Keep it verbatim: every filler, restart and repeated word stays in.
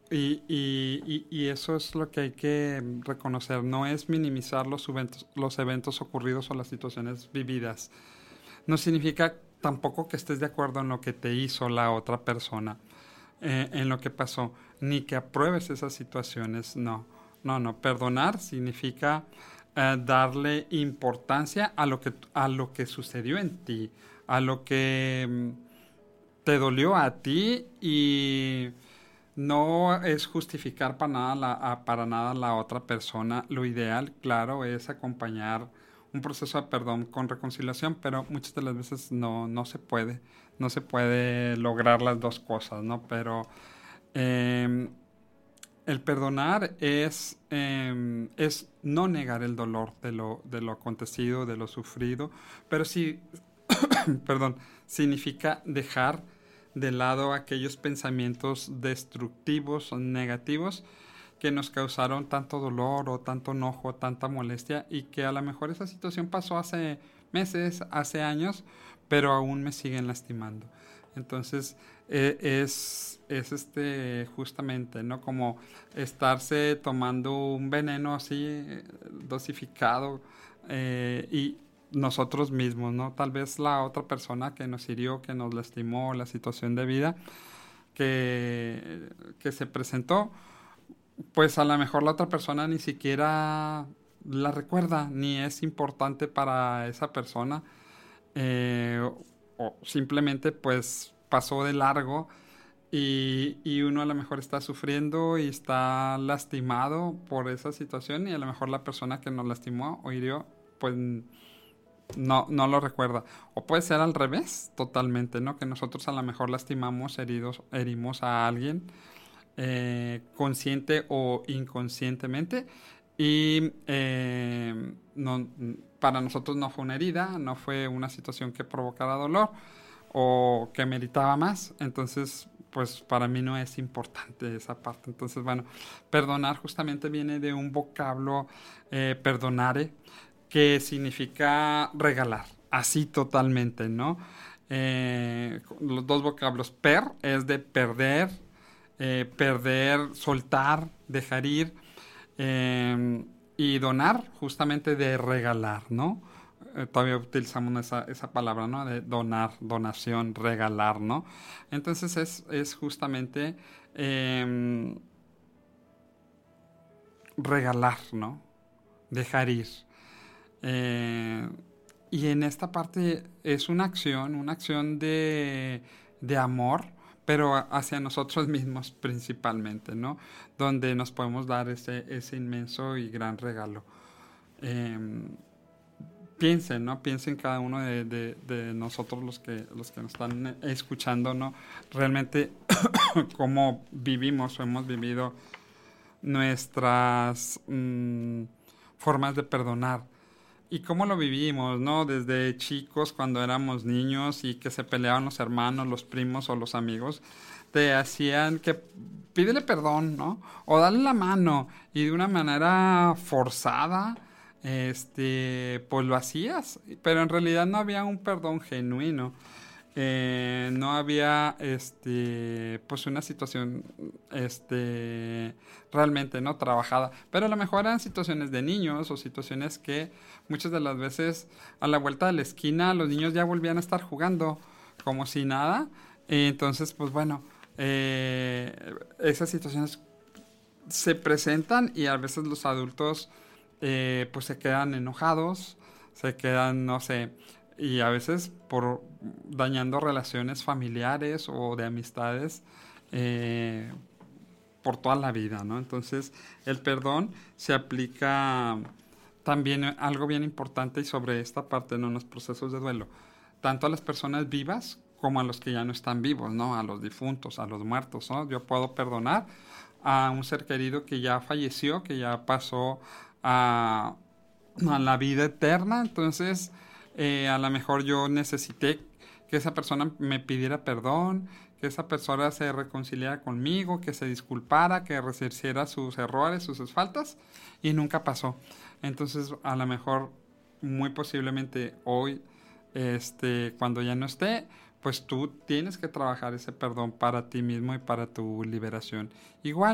Y, y, y, y eso es lo que hay que reconocer, no es minimizar los eventos, los eventos ocurridos o las situaciones vividas. No significa tampoco que estés de acuerdo en lo que te hizo la otra persona, eh, en lo que pasó, ni que apruebes esas situaciones, no. No, no, perdonar significa eh, darle importancia a lo que a lo que sucedió en ti, a lo que mm, te dolió a ti y no es justificar para nada, la, a, para nada la otra persona. Lo ideal, claro, es acompañar un proceso de perdón con reconciliación, pero muchas de las veces no, no se puede. No se puede lograr las dos cosas, ¿no? Pero eh, el perdonar es, eh, es no negar el dolor de lo, de lo acontecido, de lo sufrido, pero sí, perdón, significa dejar de lado aquellos pensamientos destructivos o negativos que nos causaron tanto dolor o tanto enojo, tanta molestia y que a lo mejor esa situación pasó hace meses, hace años, pero aún me siguen lastimando. Entonces eh, es, es este justamente, ¿no? Como estarse tomando un veneno así eh, dosificado eh, y nosotros mismos, ¿no? Tal vez la otra persona que nos hirió, que nos lastimó, la situación de vida que, que se presentó, pues a lo mejor la otra persona ni siquiera la recuerda, ni es importante para esa persona, eh, o simplemente pues pasó de largo y, y uno a lo mejor está sufriendo y está lastimado por esa situación y a lo mejor la persona que nos lastimó o hirió pues no, no lo recuerda. O puede ser al revés, totalmente, ¿no? Que nosotros a lo mejor lastimamos, heridos, herimos a alguien eh, consciente o inconscientemente y eh, no, para nosotros no fue una herida, no fue una situación que provocara dolor o que meritaba más, entonces pues para mí no es importante esa parte. Entonces, bueno, perdonar justamente viene de un vocablo eh, perdonare, que significa regalar, así totalmente, ¿no? Eh, los dos vocablos, per es de perder, eh, perder, soltar, dejar ir, eh, y donar justamente de regalar, ¿no? Eh, todavía utilizamos esa, esa palabra, ¿no? De donar, donación, regalar, ¿no? Entonces es, es justamente eh, regalar, ¿no? Dejar ir. Eh, y en esta parte es una acción, una acción de, de amor, pero hacia nosotros mismos principalmente, ¿no? Donde nos podemos dar ese, ese inmenso y gran regalo. Eh, piensen, ¿no? Piensen cada uno de, de, de, nosotros los que, los que nos están escuchando, ¿no? Realmente cómo vivimos o hemos vivido nuestras mmm, formas de perdonar y cómo lo vivimos, ¿no? Desde chicos, cuando éramos niños y que se peleaban los hermanos, los primos o los amigos, te hacían que pídele perdón, ¿no? O dale la mano y de una manera forzada, este, pues lo hacías, pero en realidad no había un perdón genuino. Eh, no había este pues una situación este realmente no trabajada, pero a lo mejor eran situaciones de niños o situaciones que muchas de las veces a la vuelta de la esquina los niños ya volvían a estar jugando como si nada. Y entonces pues bueno, eh, esas situaciones se presentan y a veces los adultos eh, pues se quedan enojados, se quedan, no sé, y a veces por dañando relaciones familiares o de amistades eh, por toda la vida, ¿no? Entonces el perdón se aplica también algo bien importante y sobre esta parte, ¿no? En los procesos de duelo, tanto a las personas vivas como a los que ya no están vivos, ¿no? A los difuntos, a los muertos, ¿no? Yo puedo perdonar a un ser querido que ya falleció, que ya pasó a, a la vida eterna, entonces eh, a lo mejor yo necesité que esa persona me pidiera perdón, que esa persona se reconciliara conmigo, que se disculpara, que resarciera sus errores, sus faltas, y nunca pasó. Entonces, a lo mejor, muy posiblemente hoy, este, cuando ya no esté, pues tú tienes que trabajar ese perdón para ti mismo y para tu liberación. Igual